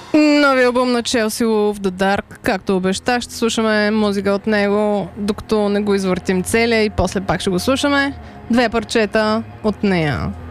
Новия албум на Chelsea Wolf The Dark, както обещах, ще слушаме музика от него, докато не го извъртим целия и после пак ще го слушаме. Две парчета от нея.